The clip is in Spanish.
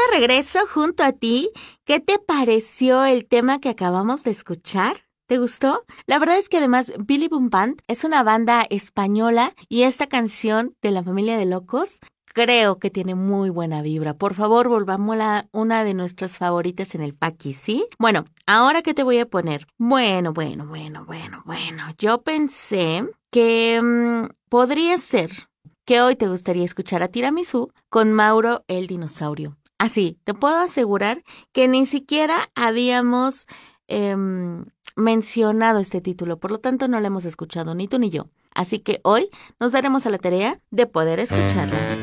de regreso junto a ti. ¿Qué te pareció el tema que acabamos de escuchar? ¿Te gustó? La verdad es que además Billy Boom Band es una banda española y esta canción de La Familia de Locos creo que tiene muy buena vibra. Por favor, volvámosla una de nuestras favoritas en el Paqui, ¿sí? Bueno, ¿ahora qué te voy a poner? Bueno. Yo pensé que podría ser que hoy te gustaría escuchar a Tiramisú con Mauro el Dinosaurio. Así, te puedo asegurar que ni siquiera habíamos mencionado este título, por lo tanto no lo hemos escuchado ni tú ni yo. Así que hoy nos daremos a la tarea de poder escucharla.